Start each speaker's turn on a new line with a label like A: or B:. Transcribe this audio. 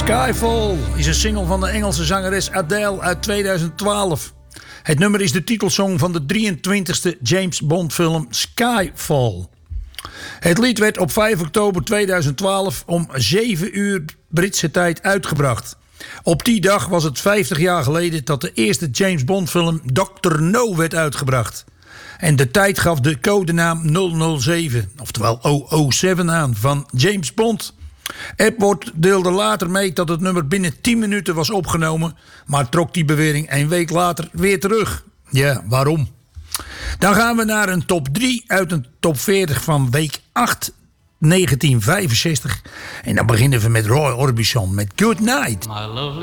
A: Skyfall is een single van de Engelse zangeres Adele uit 2012. Het nummer is de titelsong van de 23e James Bond film Skyfall. Het lied werd op 5 oktober 2012 om 7 uur Britse tijd uitgebracht. Op die dag was het 50 jaar geleden dat de eerste James Bond film Dr. No werd uitgebracht. En de tijd gaf de codenaam 007, oftewel 007 aan, van James Bond. Epworth deelde later mee dat het nummer binnen 10 minuten was opgenomen, maar trok die bewering een week later weer terug. Ja, waarom? Dan gaan we naar een top 3 uit een top 40 van week 8, 1965. En dan beginnen we met Roy Orbison met Good Night.